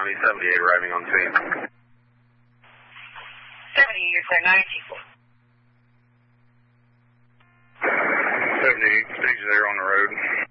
County, 78 arriving on scene. 70, you say 94. 70, stage 0 on the road.